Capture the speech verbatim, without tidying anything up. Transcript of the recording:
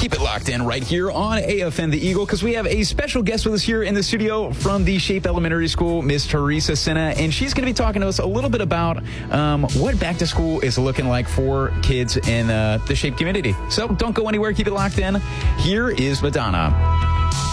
Keep it locked in right here on A F N The Eagle, because we have a special guest with us here in the studio from the Shape Elementary School, Miss Teresa Senna, and she's going to be talking to us a little bit about um, what back to school is looking like for kids in uh, the Shape community. So don't go anywhere. Keep it locked in. Here is Madonna.